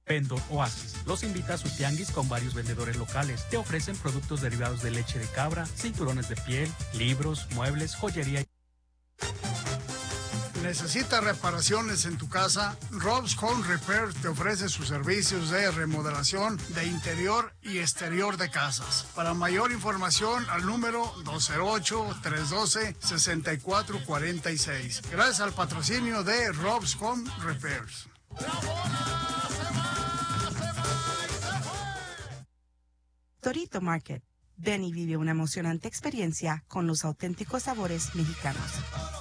Vendor Oasis los invita a su tianguis con varios vendedores locales. Te ofrecen productos derivados de leche de cabra, cinturones de piel, libros, muebles, joyería. ¿Necesitas reparaciones en tu casa? Rob's Home Repair te ofrece sus servicios de remodelación de interior y exterior de casas. Para mayor información, al número 208-312-6446. Gracias al patrocinio de Rob's Home Repairs. Torito Market. Ven y vive una emocionante experiencia con los auténticos sabores mexicanos.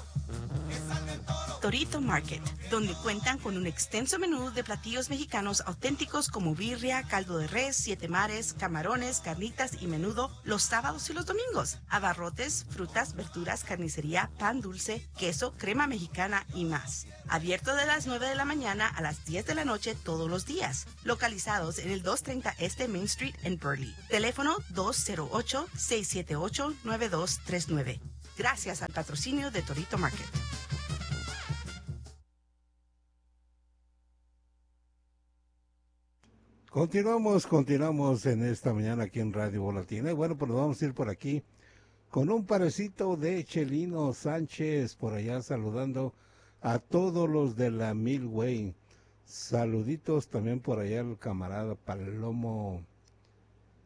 Torito Market, donde cuentan con un extenso menú de platillos mexicanos auténticos como birria, caldo de res, siete mares, camarones, carnitas y menudo los sábados y los domingos. Abarrotes, frutas, verduras, carnicería, pan dulce, queso, crema mexicana y más. Abierto de las 9 de la mañana a las 10 de la noche todos los días. Localizados en el 230 Este Main Street en Burley. Teléfono 208-678-9239. Gracias al patrocinio de Torito Market. Continuamos en esta mañana aquí en Radio Volatina. Y bueno, pues nos vamos a ir por aquí con un parecito de Chelino Sánchez, por allá saludando a todos los de la Milway. Saluditos también por allá al camarada Palomo